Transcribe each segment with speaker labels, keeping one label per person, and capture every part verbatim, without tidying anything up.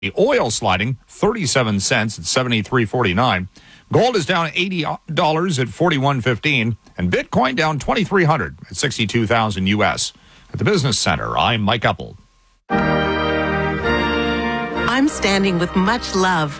Speaker 1: The oil sliding thirty-seven cents at seventy-three forty-nine. Gold is down eighty dollars at forty-one fifteen, and Bitcoin down twenty-three hundred at sixty-two thousand U S. At the Business Center, I'm Mike Uppel.
Speaker 2: I'm standing with much love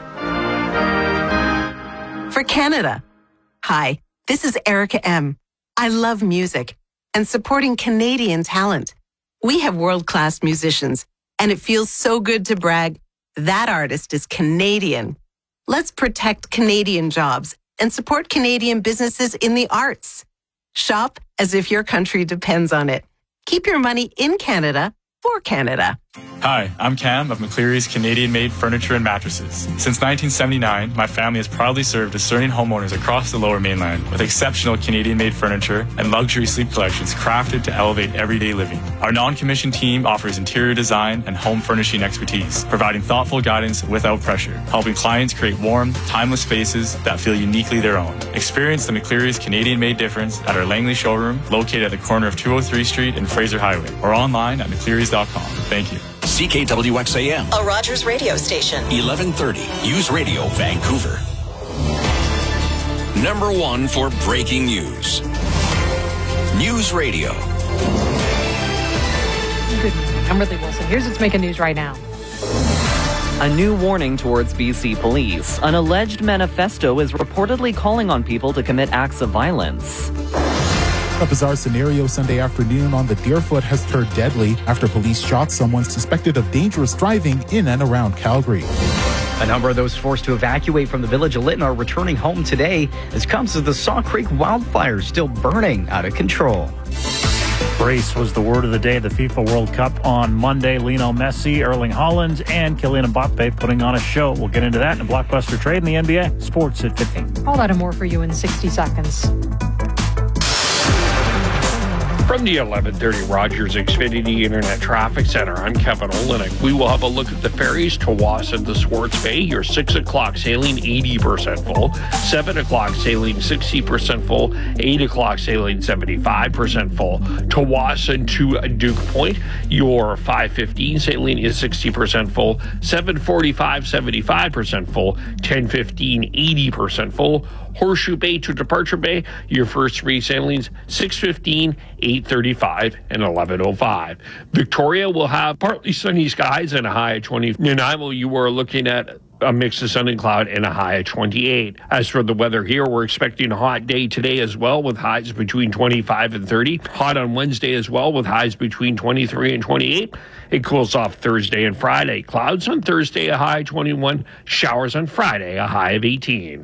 Speaker 2: for Canada. Hi, this is Erica M. I love music and supporting Canadian talent. We have world-class musicians, and it feels so good to brag. That artist is Canadian. Let's protect Canadian jobs and support Canadian businesses in the arts. Shop as if your country depends on it. Keep your money in Canada for Canada.
Speaker 3: Hi, I'm Cam of McCleary's Canadian-made furniture and mattresses. Since nineteen seventy-nine, my family has proudly served discerning homeowners across the Lower Mainland with exceptional Canadian-made furniture and luxury sleep collections crafted to elevate everyday living. Our non-commissioned team offers interior design and home furnishing expertise, providing thoughtful guidance without pressure, helping clients create warm, timeless spaces that feel uniquely their own. Experience the McCleary's Canadian-made difference at our Langley showroom, located at the corner of two oh three Street and Fraser Highway, or online at mcclearys dot com. Thank you.
Speaker 4: C K W X A M,
Speaker 5: a Rogers radio station.
Speaker 4: eleven thirty, News Radio, Vancouver. Number one for breaking news. News Radio.
Speaker 6: Good morning. I'm Ridley Wilson. Here's what's making news right now.
Speaker 7: A new warning towards B C police. An alleged manifesto is reportedly calling on people to commit acts of violence.
Speaker 8: A bizarre scenario Sunday afternoon on the Deerfoot has turned deadly after police shot someone suspected of dangerous driving in and around Calgary.
Speaker 9: A number of those forced to evacuate from the village of Lytton are returning home today as comes as the Saw Creek wildfires still burning out of control.
Speaker 10: Brace was the word of the day at the FIFA World Cup on Monday. Lionel Messi, Erling Haaland, and Kylian Mbappe putting on a show. We'll get into that in a blockbuster trade in the N B A. Sports at fifteen.
Speaker 6: All that and more for you in sixty seconds.
Speaker 11: From the eleven thirty Rogers Xfinity Internet Traffic Center, I'm Kevin Olenek. We will have a look at the ferries to Wasan to Swartz Bay. Your six o'clock sailing eighty percent full, seven o'clock sailing sixty percent full, eight o'clock sailing seventy-five percent full. To Wasan to Duke Point, your five fifteen sailing is sixty percent full, seven forty-five seventy-five percent full, ten fifteen eighty percent full. Horseshoe Bay to Departure Bay, your first three sailings, six fifteen, eight thirty-five, and eleven oh five. Victoria will have partly sunny skies and a high of twenty. Nanaimo, you are looking at a mix of sun and cloud and a high of twenty-eight. As for the weather here, we're expecting a hot day today as well with highs between twenty-five and thirty. Hot on Wednesday as well with highs between twenty-three and twenty-eight. It cools off Thursday and Friday. Clouds on Thursday, a high of twenty-one. Showers on Friday, a high of eighteen.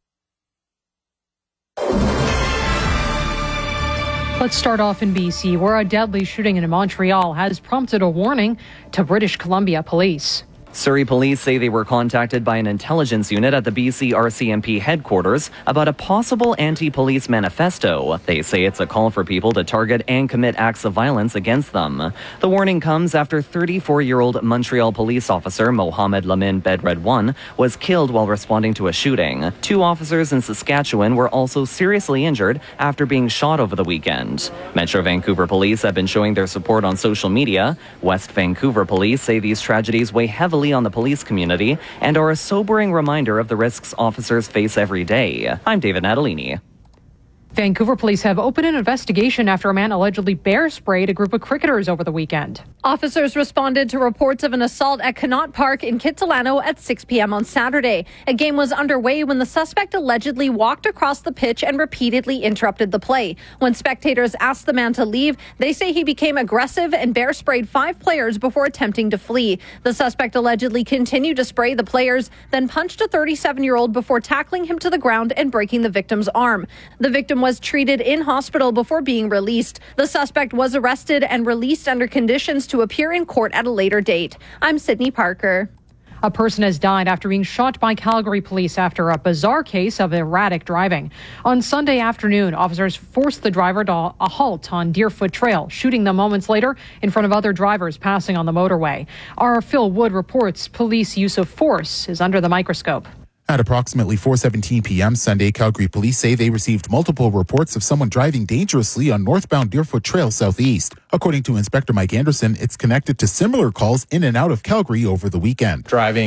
Speaker 6: Let's start off in B C, where a deadly shooting in Montreal has prompted a warning to British Columbia police.
Speaker 7: Surrey police say they were contacted by an intelligence unit at the B C R C M P headquarters about a possible anti-police manifesto. They say it's a call for people to target and commit acts of violence against them. The warning comes after thirty-four-year-old Montreal police officer Mohamed Lamin Bedred-One was killed while responding to a shooting. Two officers in Saskatchewan were also seriously injured after being shot over the weekend. Metro Vancouver police have been showing their support on social media. West Vancouver police say these tragedies weigh heavily on the police community and are a sobering reminder of the risks officers face every day. I'm David Natalini.
Speaker 6: Vancouver police have opened an investigation after a man allegedly bear sprayed a group of cricketers over the weekend.
Speaker 12: Officers responded to reports of an assault at Connaught Park in Kitsilano at six p.m. on Saturday. A game was underway when the suspect allegedly walked across the pitch and repeatedly interrupted the play. When spectators asked the man to leave, they say he became aggressive and bear sprayed five players before attempting to flee. The suspect allegedly continued to spray the players, then punched a thirty-seven-year-old before tackling him to the ground and breaking the victim's arm. The victim was treated in hospital before being released. The suspect was arrested and released under conditions to appear in court at a later date. I'm Sydney Parker.
Speaker 6: A person has died after being shot by Calgary police after a bizarre case of erratic driving. On Sunday afternoon, officers forced the driver to a halt on Deerfoot Trail, shooting them moments later in front of other drivers passing on the motorway. Our Phil Wood reports police use of force is under the microscope.
Speaker 8: At approximately four seventeen p.m. Sunday, Calgary police say they received multiple reports of someone driving dangerously on northbound Deerfoot Trail southeast. According to Inspector Mike Anderson, it's connected to similar calls in and out of Calgary over the weekend.
Speaker 5: Driving